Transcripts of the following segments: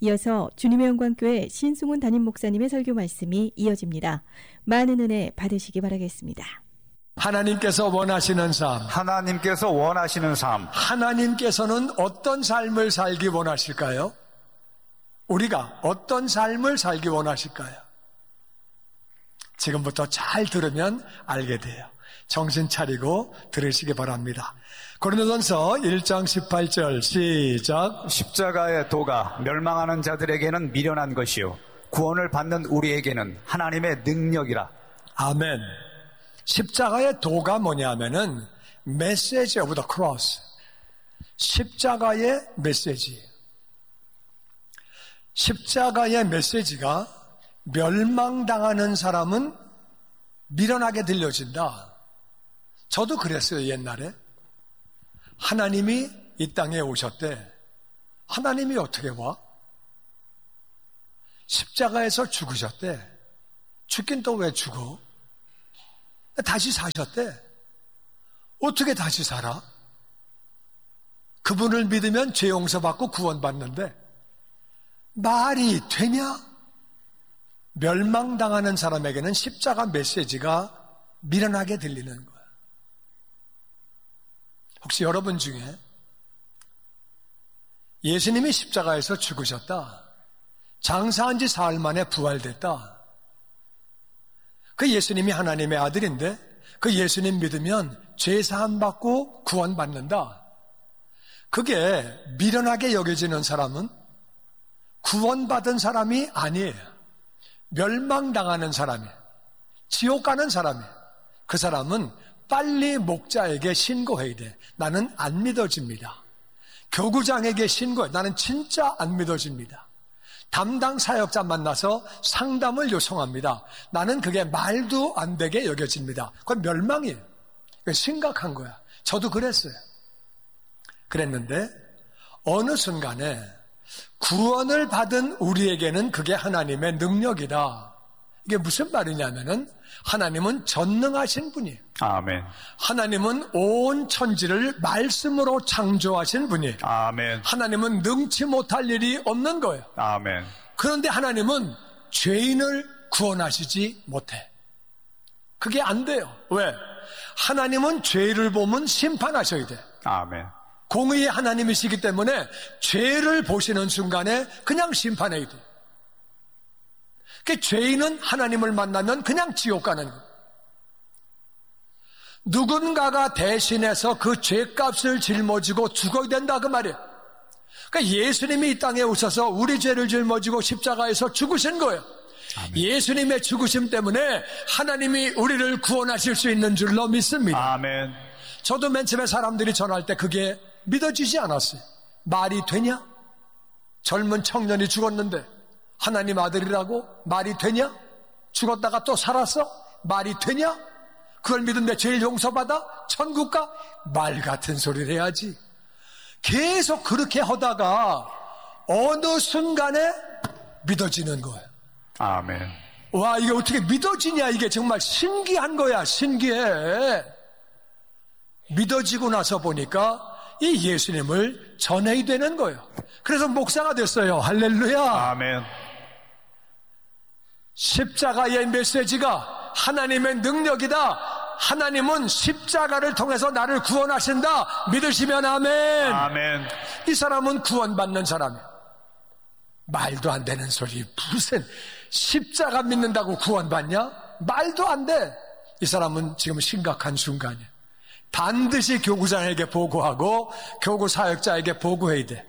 이어서 주님의 영광교회 신승훈 담임 목사님의 설교 말씀이 이어집니다. 많은 은혜 받으시기 바라겠습니다. 하나님께서 원하시는 삶. 하나님께서 원하시는 삶. 하나님께서는 어떤 삶을 살기 원하실까요? 우리가 어떤 삶을 살기 원하실까요? 지금부터 잘 들으면 알게 돼요. 정신 차리고 들으시기 바랍니다. 고린도전서 1장 18절 시작. 십자가의 도가 멸망하는 자들에게는 미련한 것이요 구원을 받는 우리에게는 하나님의 능력이라. 아멘. 십자가의 도가 뭐냐면은 메시지 오브 더 크로스. 십자가의 메시지. 십자가의 메시지가 멸망당하는 사람은 미련하게 들려진다. 저도 그랬어요, 옛날에. 하나님이 이 땅에 오셨대. 하나님이 어떻게 와? 십자가에서 죽으셨대. 죽긴 또 왜 죽어? 다시 사셨대. 어떻게 다시 살아? 그분을 믿으면 죄 용서받고 구원받는데 말이 되냐? 멸망당하는 사람에게는 십자가 메시지가 미련하게 들리는 거야. 혹시 여러분 중에 예수님이 십자가에서 죽으셨다. 장사한 지 사흘 만에 부활됐다. 그 예수님이 하나님의 아들인데 그 예수님 믿으면 죄사함 받고 구원받는다. 그게 미련하게 여겨지는 사람은 구원받은 사람이 아니에요. 멸망당하는 사람이에요. 지옥 가는 사람이에요. 그 사람은 빨리 목자에게 신고해야 돼. 나는 안 믿어집니다. 교구장에게 신고해. 나는 진짜 안 믿어집니다. 담당 사역자 만나서 상담을 요청합니다. 나는 그게 말도 안 되게 여겨집니다. 그건 멸망이에요. 심각한 거야. 저도 그랬어요. 그랬는데 어느 순간에 구원을 받은 우리에게는 그게 하나님의 능력이다. 이게 무슨 말이냐면은 하나님은 전능하신 분이에요. 아멘. 하나님은 온 천지를 말씀으로 창조하신 분이에요. 아멘. 하나님은 능치 못할 일이 없는 거예요. 아멘. 그런데 하나님은 죄인을 구원하시지 못해. 그게 안 돼요. 왜? 하나님은 죄를 보면 심판하셔야 돼. 아멘. 공의의 하나님이시기 때문에 죄를 보시는 순간에 그냥 심판해야 돼. 그 죄인은 하나님을 만나면 그냥 지옥 가는 거예요. 누군가가 대신해서 그 죄값을 짊어지고 죽어야 된다 그 말이에요. 그러니까 예수님이 이 땅에 오셔서 우리 죄를 짊어지고 십자가에서 죽으신 거예요. 아멘. 예수님의 죽으심 때문에 하나님이 우리를 구원하실 수 있는 줄로 믿습니다. 아멘. 저도 맨 처음에 사람들이 전할 때 그게 믿어지지 않았어요. 말이 되냐? 젊은 청년이 죽었는데 하나님 아들이라고 말이 되냐? 죽었다가 또 살았어? 말이 되냐? 그걸 믿는데 죄를 용서받아? 천국 가? 말 같은 소리를 해야지. 계속 그렇게 하다가 어느 순간에 믿어지는 거예요. 아멘. 와, 이게 어떻게 믿어지냐? 이게 정말 신기한 거야. 신기해. 믿어지고 나서 보니까 이 예수님을 전해야 되는 거예요. 그래서 목사가 됐어요. 할렐루야. 아멘. 십자가의 메시지가 하나님의 능력이다. 하나님은 십자가를 통해서 나를 구원하신다. 믿으시면 아멘. 아멘. 이 사람은 구원받는 사람이에요. 말도 안 되는 소리. 무슨 십자가 믿는다고 구원받냐? 말도 안 돼. 이 사람은 지금 심각한 순간이에요. 반드시 교구장에게 보고하고 교구 사역자에게 보고해야 돼.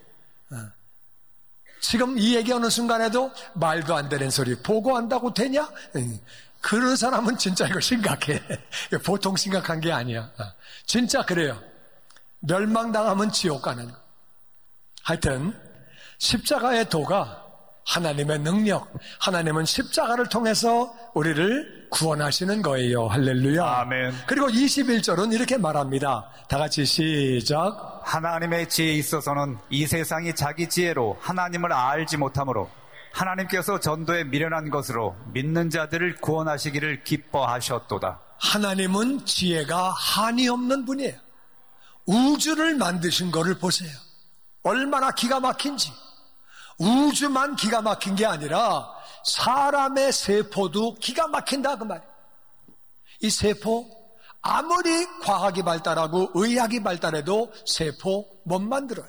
지금 이 얘기하는 순간에도 말도 안 되는 소리 보고한다고 되냐? 그런 사람은 진짜 이거 심각해. 보통 심각한 게 아니야. 진짜 그래요. 멸망당하면 지옥 가는 거. 하여튼 십자가의 도가 하나님의 능력, 하나님은 십자가를 통해서 우리를 구원하시는 거예요. 할렐루야. 아멘. 그리고 21절은 이렇게 말합니다. 다 같이 시작. 하나님의 지혜에 있어서는 이 세상이 자기 지혜로 하나님을 알지 못하므로 하나님께서 전도에 미련한 것으로 믿는 자들을 구원하시기를 기뻐하셨도다. 하나님은 지혜가 한이 없는 분이에요. 우주를 만드신 거를 보세요. 얼마나 기가 막힌지. 우주만 기가 막힌 게 아니라 사람의 세포도 기가 막힌다 그 말이에요. 이 세포 아무리 과학이 발달하고 의학이 발달해도 세포 못 만들어요.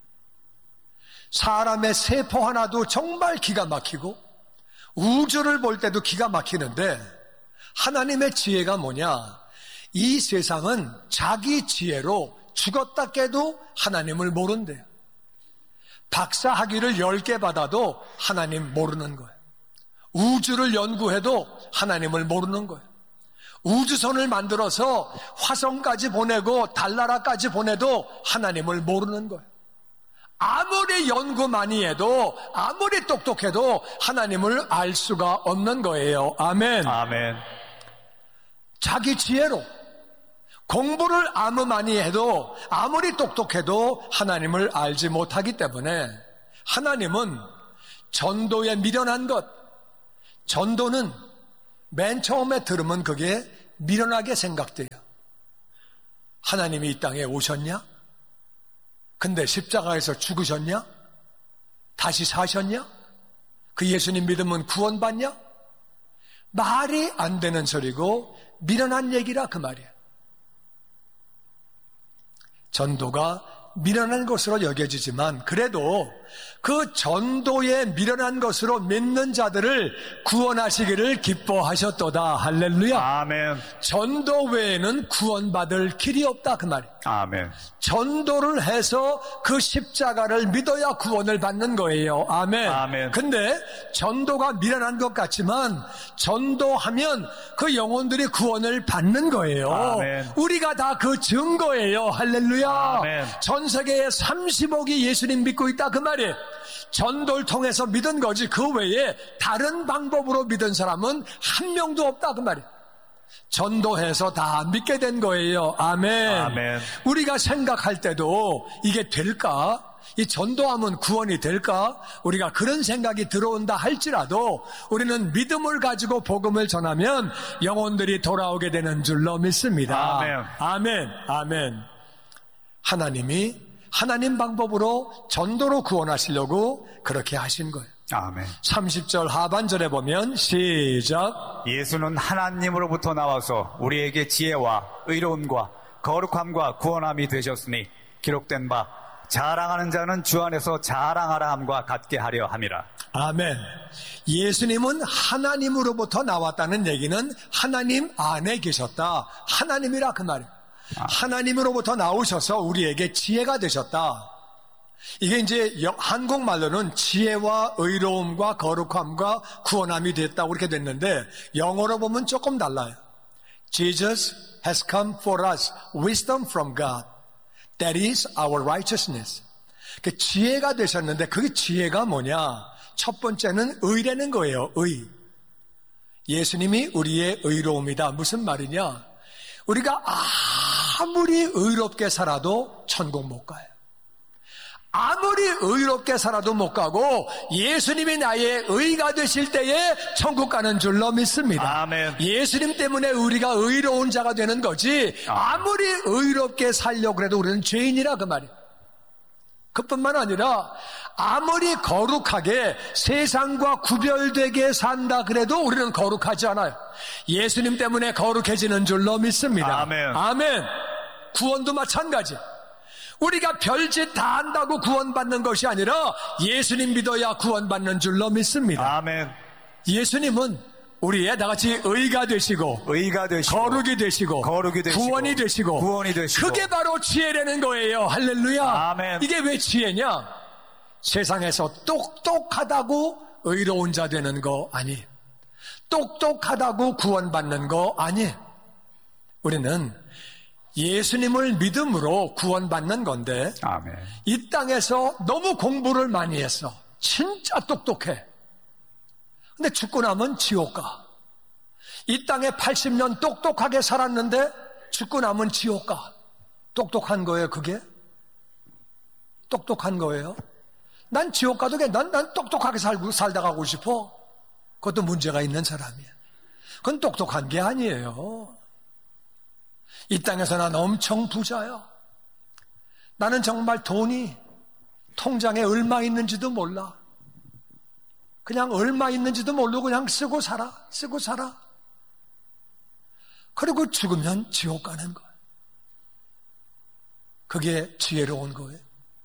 사람의 세포 하나도 정말 기가 막히고 우주를 볼 때도 기가 막히는데 하나님의 지혜가 뭐냐? 이 세상은 자기 지혜로 죽었다 깨도 하나님을 모른대요. 박사 학위를 10개 받아도 하나님 모르는 거예요. 우주를 연구해도 하나님을 모르는 거예요. 우주선을 만들어서 화성까지 보내고 달나라까지 보내도 하나님을 모르는 거예요. 아무리 연구 많이 해도 아무리 똑똑해도 하나님을 알 수가 없는 거예요. 아멘. 아멘. 자기 지혜로 공부를 아무 많이 해도 아무리 똑똑해도 하나님을 알지 못하기 때문에 하나님은 전도에 미련한 것, 전도는 맨 처음에 들으면 그게 미련하게 생각돼요. 하나님이 이 땅에 오셨냐? 근데 십자가에서 죽으셨냐? 다시 사셨냐? 그 예수님 믿으면 구원받냐? 말이 안 되는 소리고 미련한 얘기라 그 말이에요. 전도가 미련한 것으로 여겨지지만 그래도 그 전도에 미련한 것으로 믿는 자들을 구원하시기를 기뻐하셨도다. 할렐루야. 아멘. 전도 외에는 구원받을 길이 없다 그 말이에요. 아멘. 전도를 해서 그 십자가를 믿어야 구원을 받는 거예요. 아멘. 아멘. 근데 전도가 미련한 것 같지만 전도하면 그 영혼들이 구원을 받는 거예요. 아멘. 우리가 다 그 증거예요. 할렐루야. 아멘. 전 세계에 30억이 예수님 믿고 있다 그 말이에요. 전도를 통해서 믿은 거지 그 외에 다른 방법으로 믿은 사람은 한 명도 없다 그 말이에요. 전도해서 다 믿게 된 거예요. 아멘. 아멘. 우리가 생각할 때도 이게 될까? 이 전도하면 구원이 될까? 우리가 그런 생각이 들어온다 할지라도 우리는 믿음을 가지고 복음을 전하면 영혼들이 돌아오게 되는 줄로 믿습니다. 아멘. 아멘. 아멘. 하나님이 하나님 방법으로 전도로 구원하시려고 그렇게 하신 거예요. 아멘. 30절 하반절에 보면 시작. 예수는 하나님으로부터 나와서 우리에게 지혜와 의로움과 거룩함과 구원함이 되셨으니 기록된 바 자랑하는 자는 주 안에서 자랑하라 함과 같게 하려 함이라. 아멘. 예수님은 하나님으로부터 나왔다는 얘기는 하나님 안에 계셨다. 하나님이라 그 말이에요. 하나님으로부터 나오셔서 우리에게 지혜가 되셨다. 이게 이제 한국말로는 지혜와 의로움과 거룩함과 구원함이 됐다고 그렇게 됐는데 영어로 보면 조금 달라요. Jesus has come for us wisdom from God. That is our righteousness. 그 지혜가 되셨는데 그게 지혜가 뭐냐? 첫 번째는 의라는 거예요. 의. 예수님이 우리의 의로움이다. 무슨 말이냐? 우리가 아무리 의롭게 살아도 천국 못 가요. 아무리 의롭게 살아도 못 가고 예수님이 나의 의가 되실 때에 천국 가는 줄로 믿습니다. 아멘. 예수님 때문에 우리가 의로운 자가 되는 거지 아무리 의롭게 살려고 해도 우리는 죄인이라 그 말이에요. 그뿐만 아니라 아무리 거룩하게 세상과 구별되게 산다 그래도 우리는 거룩하지 않아요. 예수님 때문에 거룩해지는 줄로 믿습니다. 아멘. 아멘. 구원도 마찬가지. 우리가 별짓 다 한다고 구원받는 것이 아니라 예수님 믿어야 구원받는 줄로 믿습니다. 아멘. 예수님은 우리의 나같이 의가 되시고 거룩이 되시고 구원이 되시고 그게 바로 지혜라는 거예요. 할렐루야. 아멘. 이게 왜 지혜냐? 세상에서 똑똑하다고 의로운 자 되는 거 아니에요. 똑똑하다고 구원받는 거 아니에요. 우리는 예수님을 믿음으로 구원받는 건데 아멘. 이 땅에서 너무 공부를 많이 했어. 진짜 똑똑해. 근데 죽고 나면 지옥 가. 이 땅에 80년 똑똑하게 살았는데 죽고 나면 지옥 가. 똑똑한 거예요, 그게? 똑똑한 거예요? 난 지옥 가도 난 똑똑하게 살다 가고 싶어. 그것도 문제가 있는 사람이야. 그건 똑똑한 게 아니에요. 이 땅에서 난 엄청 부자야. 나는 정말 돈이 통장에 얼마 있는지도 몰라. 그냥 얼마 있는지도 모르고 그냥 쓰고 살아. 그리고 죽으면 지옥 가는 거예요. 그게 지혜로운 거예요.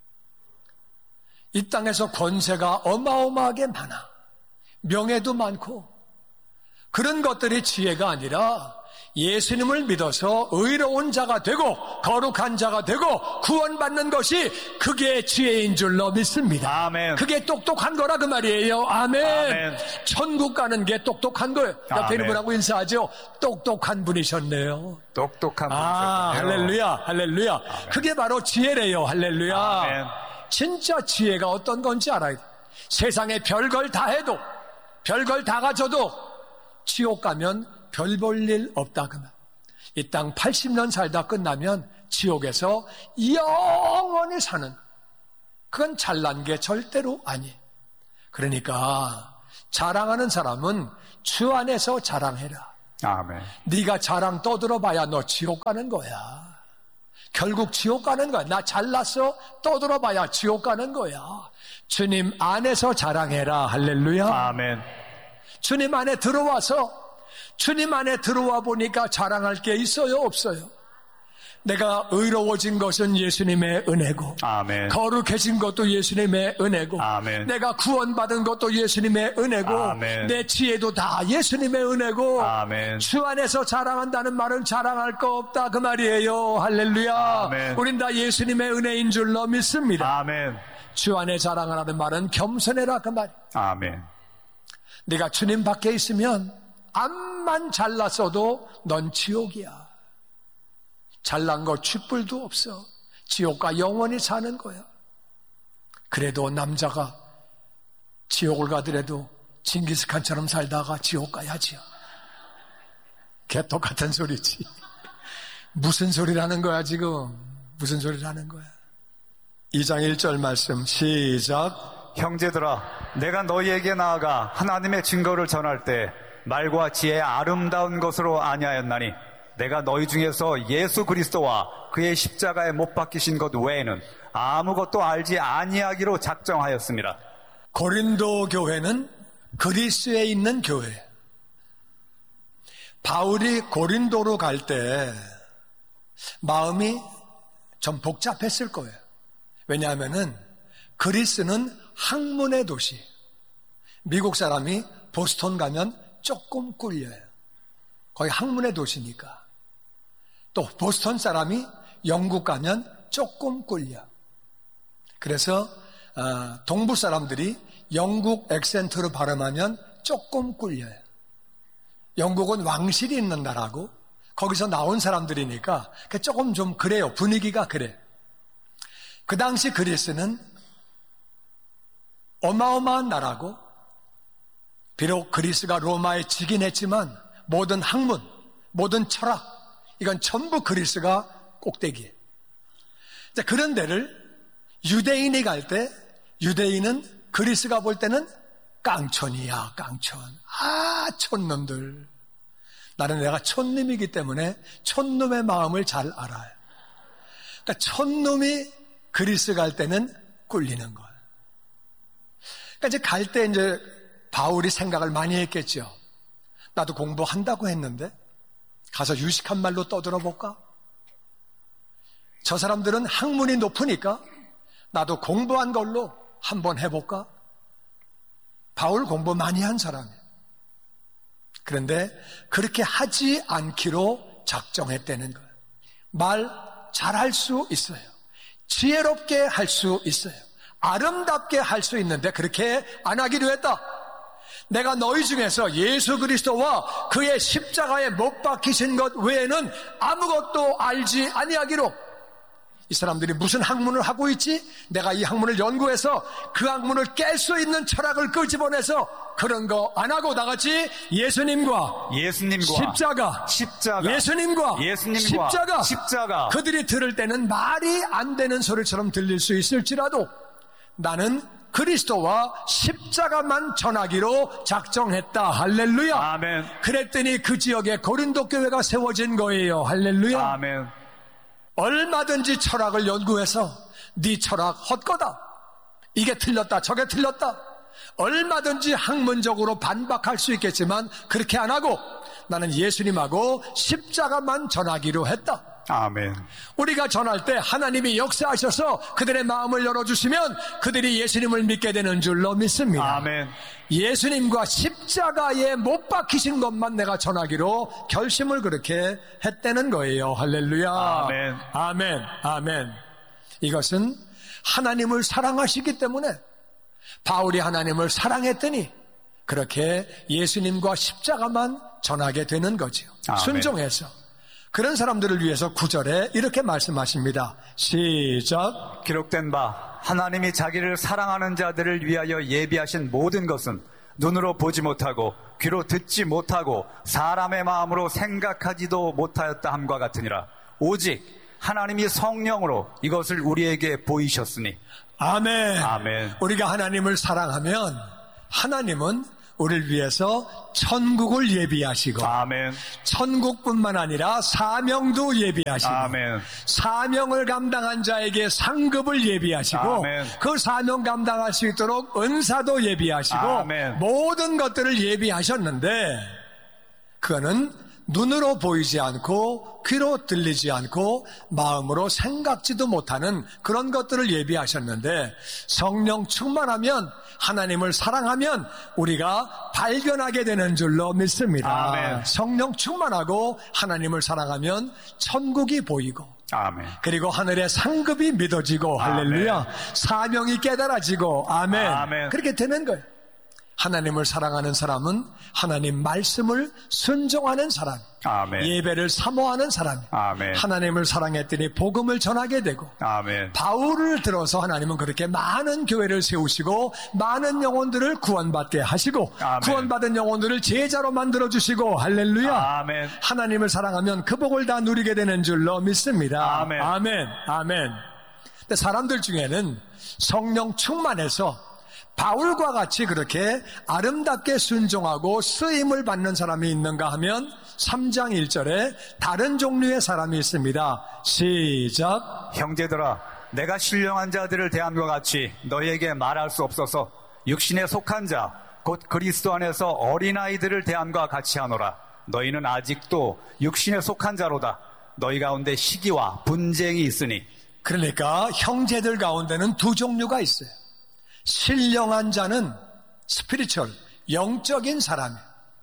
이 땅에서 권세가 어마어마하게 많아. 명예도 많고 그런 것들이 지혜가 아니라 예수님을 믿어서 의로운 자가 되고 거룩한 자가 되고 구원받는 것이 그게 지혜인 줄로 믿습니다. 아멘. 그게 똑똑한 거라 그 말이에요. 아멘. 아멘. 천국 가는 게 똑똑한 거예요. 옆에 있는 분하고 인사하죠. 똑똑한 분이셨네요. 똑똑한 할렐루야, 할렐루야. 아멘. 그게 바로 지혜래요. 할렐루야. 아멘. 진짜 지혜가 어떤 건지 알아야 돼. 세상에 별걸 다 해도, 별걸 다 가져도 지옥 가면 별 볼 일 없다 그 말. 이 땅 80년 살다 끝나면 지옥에서 영원히 사는, 그건 잘난 게 절대로 아니에요. 그러니까 자랑하는 사람은 주 안에서 자랑해라. 아멘. 네가 자랑 떠들어봐야 너 지옥 가는 거야. 결국 지옥 가는 거야. 나 잘났어 떠들어봐야 지옥 가는 거야. 주님 안에서 자랑해라. 할렐루야. 아멘. 주님 안에 들어와서, 주님 안에 들어와 보니까 자랑할 게 있어요, 없어요? 내가 의로워진 것은 예수님의 은혜고, 아멘. 거룩해진 것도 예수님의 은혜고, 아멘. 내가 구원받은 것도 예수님의 은혜고, 아멘. 내 지혜도 다 예수님의 은혜고, 아멘. 주 안에서 자랑한다는 말은 자랑할 거 없다 그 말이에요. 할렐루야. 아멘. 우린 다 예수님의 은혜인 줄로 믿습니다. 아멘. 주 안에 자랑하라는 말은 겸손해라 그 말. 아멘. 네가 주님 밖에 있으면 암만 잘났어도 넌 지옥이야. 잘난 거 쥐뿔도 없어. 지옥과 영원히 사는 거야. 그래도 남자가 지옥을 가더라도 징기스칸처럼 살다가 지옥 가야지요. 걔 똑같은 소리지. 무슨 소리라는 거야 지금. 무슨 소리라는 거야. 2장 1절 말씀 시작. 형제들아, 내가 너희에게 나아가 하나님의 증거를 전할 때 말과 지혜의 아름다운 것으로 아니하였나니 내가 너희 중에서 예수 그리스도와 그의 십자가에 못 박히신 것 외에는 아무것도 알지 아니하기로 작정하였습니다. 고린도 교회는 그리스에 있는 교회예요. 바울이 고린도로 갈 때 마음이 좀 복잡했을 거예요. 왜냐하면은 그리스는 학문의 도시. 미국 사람이 보스턴 가면 조금 꿀려요. 거기 학문의 도시니까. 또 보스턴 사람이 영국 가면 조금 꿀려. 그래서 동부 사람들이 영국 액센트로 발음하면 조금 꿀려요. 영국은 왕실이 있는 나라고 거기서 나온 사람들이니까 조금 좀 그래요. 분위기가 그래. 그 당시 그리스는 어마어마한 나라고, 비록 그리스가 로마에 지긴 했지만 모든 학문, 모든 철학, 이건 전부 그리스가 꼭대기예요. 그런 데를 유대인이 갈 때 유대인은 그리스가 볼 때는 깡촌이야, 깡촌. 촌놈들. 나는 내가 촌놈이기 때문에 촌놈의 마음을 잘 알아요. 그러니까 촌놈이 그리스 갈 때는 꿀리는 거예요. 그러니까 이제 갈 때 이제 바울이 생각을 많이 했겠죠. 나도 공부한다고 했는데 가서 유식한 말로 떠들어 볼까? 저 사람들은 학문이 높으니까 나도 공부한 걸로 한번 해볼까? 바울 공부 많이 한 사람이에요. 그런데 그렇게 하지 않기로 작정했다는 거예요. 말 잘할 수 있어요. 지혜롭게 할 수 있어요. 아름답게 할 수 있는데 그렇게 안 하기로 했다. 내가 너희 중에서 예수 그리스도와 그의 십자가에 못 박히신 것 외에는 아무것도 알지 아니하기로. 이 사람들이 무슨 학문을 하고 있지? 내가 이 학문을 연구해서 그 학문을 깰 수 있는 철학을 끄집어내서 그런 거 안 하고 나같이 예수님과 십자가 예수님과 십자가 그들이 들을 때는 말이 안 되는 소리처럼 들릴 수 있을지라도 나는 그리스도와 십자가만 전하기로 작정했다. 할렐루야. 아멘. 그랬더니 그 지역에 고린도 교회가 세워진 거예요. 할렐루야. 아멘. 얼마든지 철학을 연구해서 네 철학 헛거다, 이게 틀렸다 저게 틀렸다, 얼마든지 학문적으로 반박할 수 있겠지만 그렇게 안 하고 나는 예수님하고 십자가만 전하기로 했다. 아멘. 우리가 전할 때 하나님이 역사하셔서 그들의 마음을 열어주시면 그들이 예수님을 믿게 되는 줄로 믿습니다. 아멘. 예수님과 십자가에 못 박히신 것만 내가 전하기로 결심을 그렇게 했다는 거예요. 할렐루야. 아멘. 아멘. 아멘. 이것은 하나님을 사랑하시기 때문에 바울이 하나님을 사랑했더니 그렇게 예수님과 십자가만 전하게 되는 거죠. 아멘. 순종해서. 그런 사람들을 위해서 9절에 이렇게 말씀하십니다. 시작. 기록된 바 하나님이 자기를 사랑하는 자들을 위하여 예비하신 모든 것은 눈으로 보지 못하고 귀로 듣지 못하고 사람의 마음으로 생각하지도 못하였다 함과 같으니라. 오직 하나님이 성령으로 이것을 우리에게 보이셨으니. 아멘. 아멘. 우리가 하나님을 사랑하면 하나님은 우리를 위해서 천국을 예비하시고 아멘. 천국뿐만 아니라 사명도 예비하시고 아멘. 사명을 감당한 자에게 상급을 예비하시고 아멘. 그 사명 감당할 수 있도록 은사도 예비하시고 아멘. 모든 것들을 예비하셨는데 그거는 눈으로 보이지 않고 귀로 들리지 않고 마음으로 생각지도 못하는 그런 것들을 예비하셨는데 성령 충만하면 하나님을 사랑하면 우리가 발견하게 되는 줄로 믿습니다. 아멘. 성령 충만하고 하나님을 사랑하면 천국이 보이고 아멘. 그리고 하늘의 상급이 믿어지고 아멘. 할렐루야. 사명이 깨달아지고 아멘. 아멘. 그렇게 되는 거예요. 하나님을 사랑하는 사람은 하나님 말씀을 순종하는 사람, 아멘. 예배를 사모하는 사람, 아멘. 하나님을 사랑했더니 복음을 전하게 되고 아멘. 바울을 들어서 하나님은 그렇게 많은 교회를 세우시고 많은 영혼들을 구원받게 하시고 아멘. 구원받은 영혼들을 제자로 만들어주시고 할렐루야. 아멘. 하나님을 사랑하면 그 복을 다 누리게 되는 줄로 믿습니다. 아멘. 아멘. 아멘. 근데 사람들 중에는 성령 충만해서 바울과 같이 그렇게 아름답게 순종하고 쓰임을 받는 사람이 있는가 하면 3장 1절에 다른 종류의 사람이 있습니다. 시작. 형제들아, 내가 신령한 자들을 대함과 같이 너희에게 말할 수 없어서 육신에 속한 자, 곧 그리스도 안에서 어린아이들을 대함과 같이 하노라. 너희는 아직도 육신에 속한 자로다. 너희 가운데 시기와 분쟁이 있으니. 그러니까 형제들 가운데는 두 종류가 있어요. 신령한 자는 스피리추얼, 영적인 사람이에요.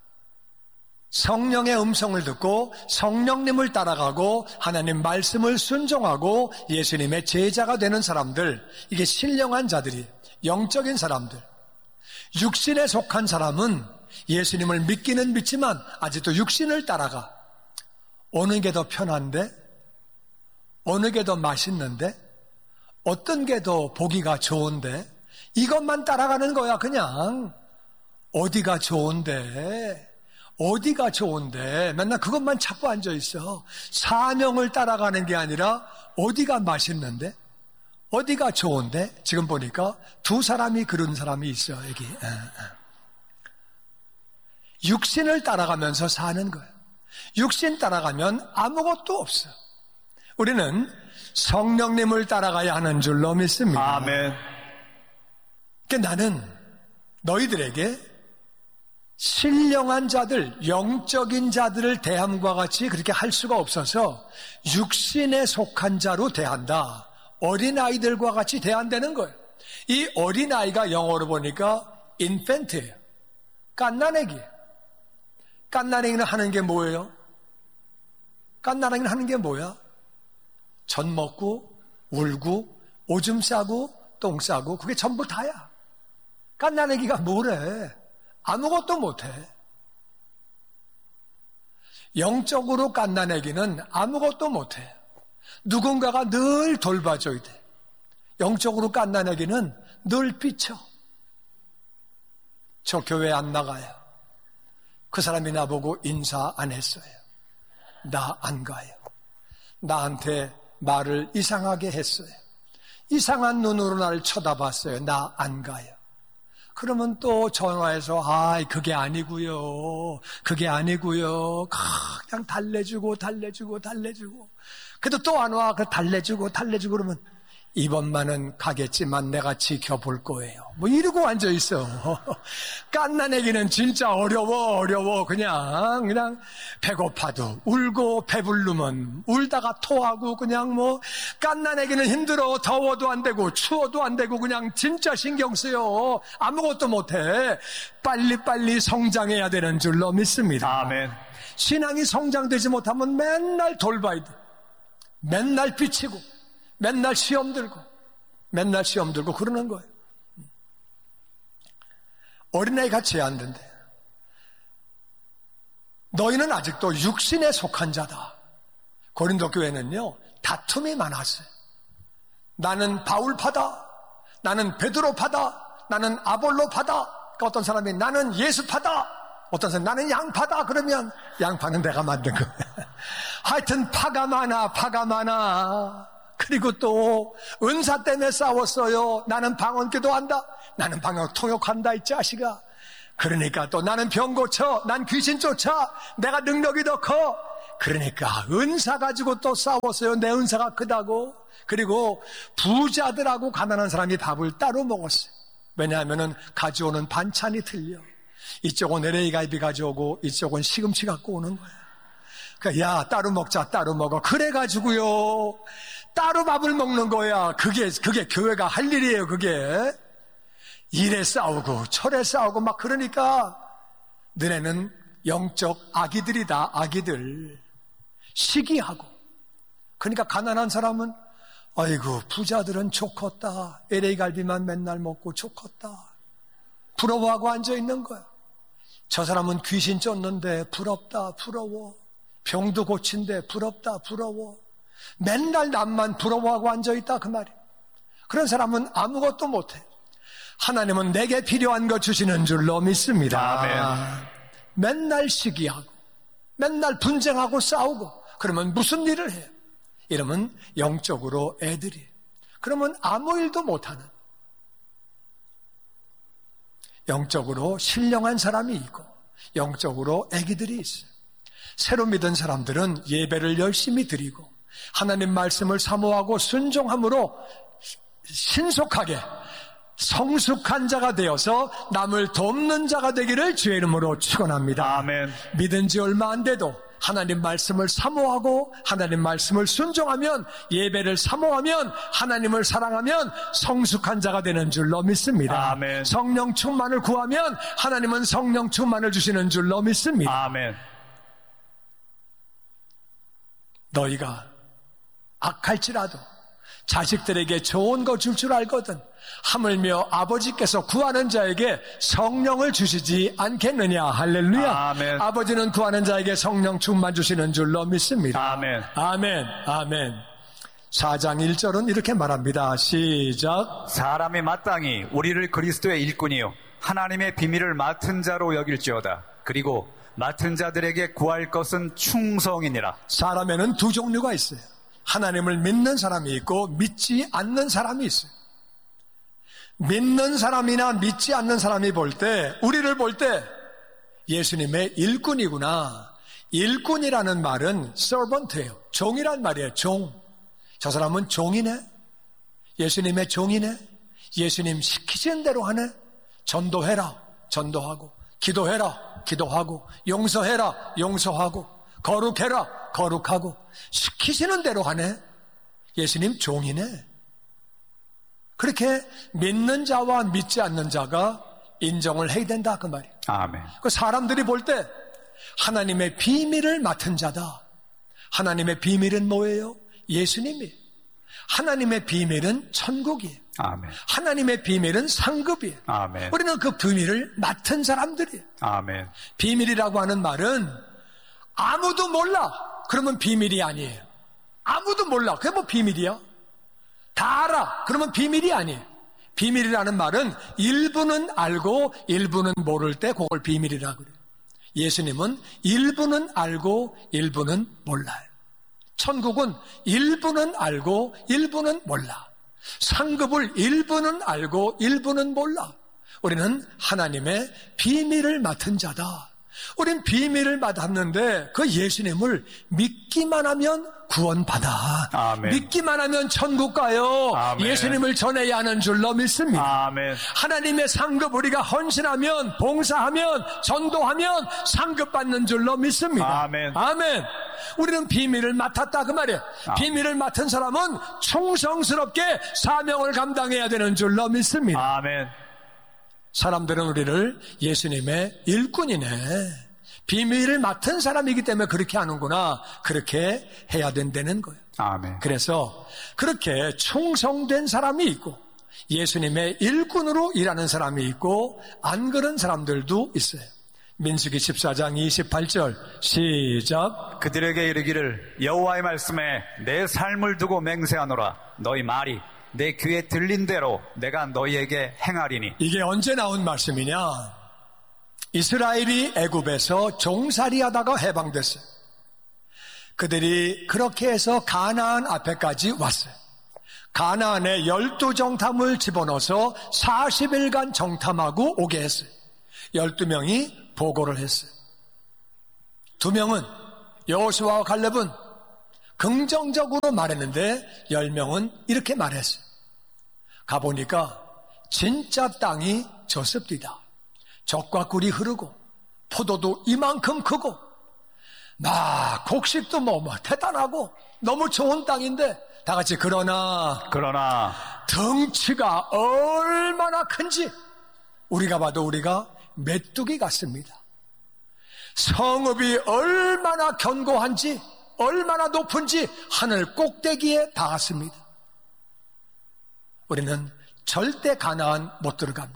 성령의 음성을 듣고 성령님을 따라가고 하나님 말씀을 순종하고 예수님의 제자가 되는 사람들, 이게 신령한 자들이에요. 영적인 사람들. 육신에 속한 사람은 예수님을 믿기는 믿지만 아직도 육신을 따라가. 어느 게 더 편한데? 어느 게 더 맛있는데? 어떤 게 더 보기가 좋은데? 이것만 따라가는 거야. 그냥 어디가 좋은데 어디가 좋은데 맨날 그것만 찾고 앉아있어. 사명을 따라가는 게 아니라 어디가 맛있는데 어디가 좋은데. 지금 보니까 두 사람이 그런 사람이 있어. 여기 육신을 따라가면서 사는 거야. 육신 따라가면 아무것도 없어. 우리는 성령님을 따라가야 하는 줄로 믿습니다. 아멘. 나는 너희들에게 신령한 자들, 영적인 자들을 대함과 같이 그렇게 할 수가 없어서 육신에 속한 자로 대한다. 어린아이들과 같이 대한다는 거예요. 이 어린아이가 영어로 보니까 infant예요. 갓난아기예요. 갓난아기는 하는 게 뭐예요? 갓난아기는 하는 게 뭐야? 젖 먹고 울고 오줌 싸고 똥 싸고 그게 전부 다야. 갓난아기가 뭐래? 아무것도 못해. 영적으로 갓난아기는 아무것도 못해. 누군가가 늘 돌봐줘야 돼. 영적으로 갓난아기는 늘 삐쳐. 저 교회 안 나가요. 그 사람이 나보고 인사 안 했어요. 나 안 가요. 나한테 말을 이상하게 했어요. 이상한 눈으로 나를 쳐다봤어요. 나 안 가요. 그러면 또 전화해서 그게 아니고요. 그게 아니고요. 그냥 달래주고. 그래도 또 안 와. 그 달래주고 그러면 이번만은 가겠지만 내가 지켜볼 거예요. 뭐 이러고 앉아있어. 갓난애기는 진짜 어려워. 그냥 배고파도 울고 배부르면 울다가 토하고 그냥 뭐 갓난애기는 힘들어. 더워도 안 되고 추워도 안 되고 그냥 진짜 신경 쓰여. 아무것도 못해. 빨리빨리 성장해야 되는 줄로 믿습니다. 아멘. 신앙이 성장되지 못하면 맨날 돌봐야 돼. 맨날 삐치고 맨날 시험 들고 그러는 거예요. 어린아이가 제한된대. 너희는 아직도 육신에 속한 자다. 고린도 교회는요, 다툼이 많았어요. 나는 바울파다, 나는 베드로파다, 나는 아볼로파다. 그러니까 어떤 사람이 나는 예수파다, 어떤 사람이 나는 양파다. 그러면 양파는 내가 만든 거야. 하여튼 파가 많아. 그리고 또 은사 때문에 싸웠어요. 나는 방언 기도한다, 나는 방언 통역한다, 이 자식아. 그러니까 또 나는 병 고쳐, 난 귀신 쫓아, 내가 능력이 더 커. 그러니까 은사 가지고 또 싸웠어요. 내 은사가 크다고. 그리고 부자들하고 가난한 사람이 밥을 따로 먹었어요. 왜냐하면 가져오는 반찬이 틀려. 이쪽은 LA 갈비 가져오고 이쪽은 시금치 갖고 오는 거야. 그러니까 야, 따로 먹자, 따로 먹어. 그래가지고요, 따로 밥을 먹는 거야. 그게 교회가 할 일이에요. 그게 일에 싸우고 철에 싸우고 막 그러니까 너네는 영적 아기들이다. 아기들. 시기하고. 그러니까 가난한 사람은 아이고 부자들은 좋겠다. LA 갈비만 맨날 먹고 좋겠다. 부러워하고 앉아있는 거야. 저 사람은 귀신 쫓는데 부럽다, 부러워. 병도 고친데 부럽다, 부러워. 맨날 남만 부러워하고 앉아있다, 그 말이에요. 그런 사람은 아무것도 못해. 하나님은 내게 필요한 거 주시는 줄로 믿습니다. 아멘. 맨날 시기하고 맨날 분쟁하고 싸우고 그러면 무슨 일을 해요? 이러면 영적으로 애들이, 그러면 아무 일도 못하는, 영적으로 신령한 사람이 있고 영적으로 애기들이 있어요. 새로 믿은 사람들은 예배를 열심히 드리고 하나님 말씀을 사모하고 순종함으로 신속하게 성숙한 자가 되어서 남을 돕는 자가 되기를 주의 이름으로 축원합니다. 아멘. 믿은 지 얼마 안 돼도 하나님 말씀을 사모하고 하나님 말씀을 순종하면, 예배를 사모하면, 하나님을 사랑하면 성숙한 자가 되는 줄로 믿습니다. 아멘. 성령 충만을 구하면 하나님은 성령 충만을 주시는 줄로 믿습니다. 아멘. 너희가 악할지라도 자식들에게 좋은 거 줄 줄 알거든 하물며 아버지께서 구하는 자에게 성령을 주시지 않겠느냐. 할렐루야. 아멘. 아버지는 구하는 자에게 성령 충만 주시는 줄로 믿습니다. 아멘. 아멘. 아멘. 4장 1절은 이렇게 말합니다. 시작. 사람이 마땅히 우리를 그리스도의 일꾼이요 하나님의 비밀을 맡은 자로 여길지어다. 그리고 맡은 자들에게 구할 것은 충성이니라. 사람에는 두 종류가 있어요. 하나님을 믿는 사람이 있고 믿지 않는 사람이 있어요. 믿는 사람이나 믿지 않는 사람이 볼 때, 우리를 볼 때 예수님의 일꾼이구나. 일꾼이라는 말은 servant예요. 종이란 말이에요. 종. 저 사람은 종이네. 예수님의 종이네. 예수님 시키신 대로 하네. 전도해라, 전도하고, 기도해라, 기도하고, 용서해라, 용서하고, 거룩해라, 거룩하고, 시키시는 대로 하네. 예수님 종이네. 그렇게 믿는 자와 믿지 않는 자가 인정을 해야 된다, 그 말이에요. 아멘. 그 사람들이 볼 때 하나님의 비밀을 맡은 자다. 하나님의 비밀은 뭐예요? 예수님이에요. 하나님의 비밀은 천국이에요. 아멘. 하나님의 비밀은 상급이에요. 아멘. 우리는 그 비밀을 맡은 사람들이에요. 아멘. 비밀이라고 하는 말은 아무도 몰라, 그러면 비밀이 아니에요. 아무도 몰라, 그게 뭐 비밀이야? 다 알아, 그러면 비밀이 아니에요. 비밀이라는 말은 일부는 알고 일부는 모를 때 그걸 비밀이라고 그래요. 예수님은 일부는 알고 일부는 몰라요. 천국은 일부는 알고 일부는 몰라. 상급을 일부는 알고 일부는 몰라. 우리는 하나님의 비밀을 맡은 자다. 우린 비밀을 받았는데 그 예수님을 믿기만 하면 구원받아. 아멘. 믿기만 하면 천국 가요. 아멘. 예수님을 전해야 하는 줄로 믿습니다. 아멘. 하나님의 상급 우리가 헌신하면, 봉사하면, 전도하면 상급 받는 줄로 믿습니다. 아멘. 아멘. 우리는 비밀을 맡았다 그 말이에요. 비밀을 맡은 사람은 충성스럽게 사명을 감당해야 되는 줄로 믿습니다. 아멘. 사람들은 우리를 예수님의 일꾼이네, 비밀을 맡은 사람이기 때문에 그렇게 하는구나, 그렇게 해야 된다는 거예요. 아멘. 그래서 그렇게 충성된 사람이 있고 예수님의 일꾼으로 일하는 사람이 있고 안 그런 사람들도 있어요. 민수기 14장 28절 시작. 그들에게 이르기를 여호와의 말씀에 내 삶을 두고 맹세하노라. 너희 말이 내 귀에 들린 대로 내가 너희에게 행하리니. 이게 언제 나온 말씀이냐? 이스라엘이 애굽에서 종살이하다가 해방됐어요. 그들이 그렇게 해서 가나안 앞에까지 왔어요. 가나안에 12정탐을 집어넣어서 40일간 정탐하고 오게 했어요. 12명이 보고를 했어요. 2명은 여호수아와 갈렙은 긍정적으로 말했는데 10명은 이렇게 말했어요. 가보니까 진짜 땅이 저습디다. 젖과 꿀이 흐르고 포도도 이만큼 크고 막 곡식도 뭐 대단하고 너무 좋은 땅인데 다 같이 그러나 덩치가 얼마나 큰지 우리가 봐도 우리가 메뚜기 같습니다. 성읍이 얼마나 견고한지 얼마나 높은지 하늘 꼭대기에 닿았습니다. 우리는 절대 가나안 못 들어갑니다.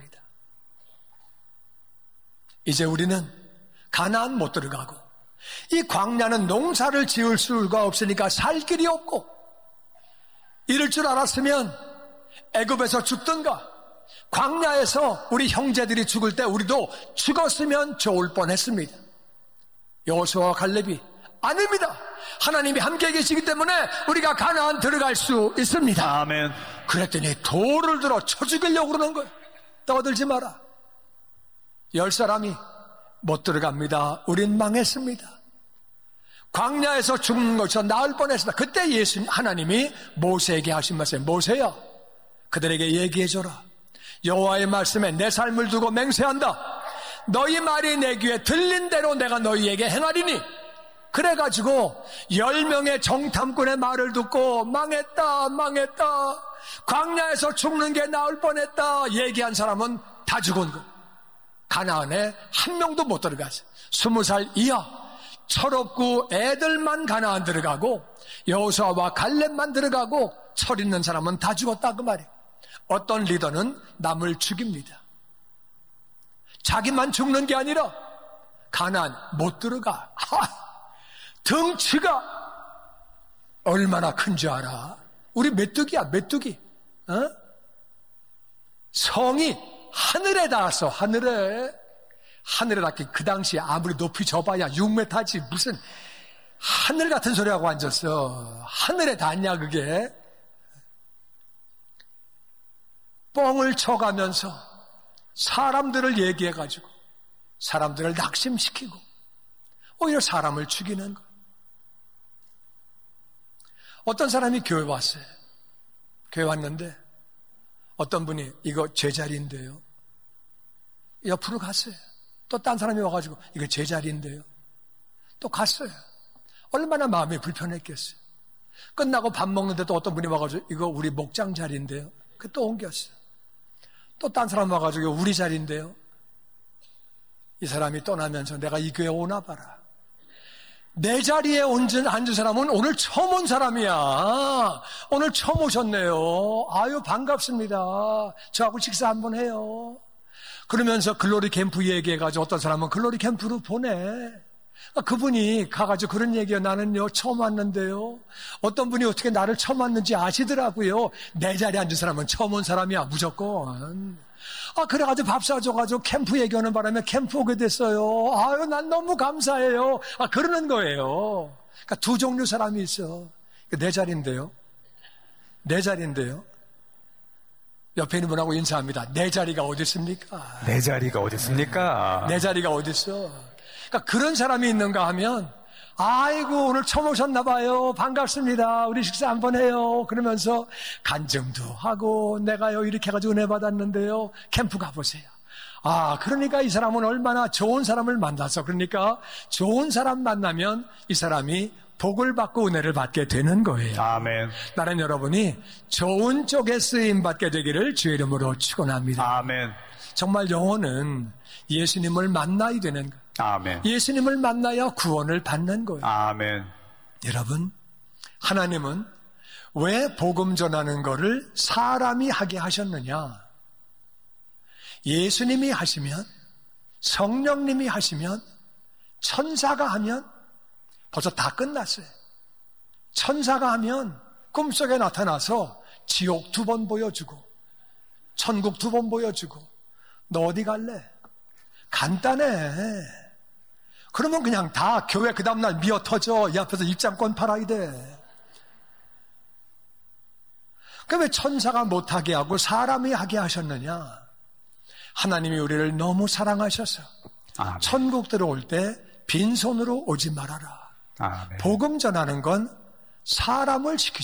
이제 우리는 가나안 못 들어가고 이 광야는 농사를 지을 수가 없으니까 살 길이 없고 이럴 줄 알았으면 애굽에서 죽든가 광야에서 우리 형제들이 죽을 때 우리도 죽었으면 좋을 뻔했습니다. 여호수아와 갈렙이 아닙니다. 하나님이 함께 계시기 때문에 우리가 가나안 들어갈 수 있습니다. 아멘. 그랬더니 돌을 들어 쳐 죽이려고 그러는 거예요. 떠들지 마라. 10사람이 못 들어갑니다. 우린 망했습니다. 광야에서 죽는 것이 나을 뻔했습니다. 그때 하나님이 모세에게 하신 말씀, 모세야 그들에게 얘기해줘라. 여호와의 말씀에 내 삶을 두고 맹세한다. 너희 말이 내 귀에 들린 대로 내가 너희에게 행하리니. 그래가지고 10명의 정탐꾼의 말을 듣고 망했다 광야에서 죽는 게 나을 뻔했다 얘기한 사람은 다 죽은 거. 가나안에 한 명도 못 들어갔어요. 20살 이하 철없고 애들만 가나안 들어가고 여호수아와 갈렙만 들어가고 철 있는 사람은 다 죽었다 그 말이에요. 어떤 리더는 남을 죽입니다. 자기만 죽는 게 아니라 가나안 못 들어가. 덩치가 얼마나 큰 줄 알아? 우리 메뚜기야, 메뚜기. 성이 하늘에 닿았어. 하늘에 닿기 그 당시에 아무리 높이 접어야 6m지 무슨 하늘 같은 소리하고 앉았어. 하늘에 닿냐 그게. 뻥을 쳐가면서 사람들을 얘기해가지고 사람들을 낙심시키고 오히려 사람을 죽이는 거. 어떤 사람이 교회 왔어요. 교회 왔는데 어떤 분이 이거 제자리인데요. 옆으로 갔어요. 또 딴 사람이 와가지고 이거 제자리인데요. 또 갔어요. 얼마나 마음이 불편했겠어요. 끝나고 밥 먹는데 또 어떤 분이 와가지고 이거 우리 목장 자리인데요. 그 또 옮겼어요. 또 딴 사람 와가지고 우리 자리인데요. 이 사람이 떠나면서 내가 이 교회 오나 봐라. 내 자리에 앉은 사람은 오늘 처음 온 사람이야. 오늘 처음 오셨네요. 아유 반갑습니다. 저하고 식사 한번 해요. 그러면서 글로리 캠프 얘기해가지고 어떤 사람은 글로리 캠프로 보내. 그분이 가가지고 그런 얘기요. 나는요 처음 왔는데요. 어떤 분이 어떻게 나를 처음 왔는지 아시더라고요. 내 자리에 앉은 사람은 처음 온 사람이야 무조건. 그래가지고 밥 사줘가지고 캠프 얘기하는 바람에 캠프 오게 됐어요. 아유 난 너무 감사해요. 그러는 거예요. 그러니까 두 종류 사람이 있어. 내 자리인데요. 내 자리인데요. 옆에 있는 분하고 인사합니다. 내 자리가 어디 있습니까? 내 자리가 어디 있습니까? 내 자리가 어디 있어? 그러니까 그런 사람이 있는가 하면 아이고 오늘 처음 오셨나 봐요. 반갑습니다. 우리 식사 한번 해요. 그러면서 간증도 하고 내가요 이렇게 해가지고 은혜 받았는데요. 캠프 가보세요. 아, 그러니까 이 사람은 얼마나 좋은 사람을 만나서 그러니까 좋은 사람 만나면 이 사람이 복을 받고 은혜를 받게 되는 거예요. 아멘. 나는 여러분이 좋은 쪽에 쓰임 받게 되기를 주의 이름으로 축원합니다. 아멘. 정말 영혼은 예수님을 만나야 되는 거예요. 아멘. 예수님을 만나야 구원을 받는 거예요. 아멘. 여러분, 하나님은 왜 복음 전하는 것을 사람이 하게 하셨느냐? 예수님이 하시면, 성령님이 하시면, 천사가 하면 벌써 다 끝났어요. 천사가 하면 꿈속에 나타나서 지옥 2번 보여주고 천국 2번 보여주고 너 어디 갈래? 간단해. 그러면 그냥 다 교회 그 다음날 미어 터져. 이 앞에서 입장권 팔아야 돼. 그럼 왜 천사가 못하게 하고 사람이 하게 하셨느냐? 하나님이 우리를 너무 사랑하셔서 아멘. 천국 들어올 때 빈손으로 오지 말아라. 아멘. 복음 전하는 건 사람을 지키죠.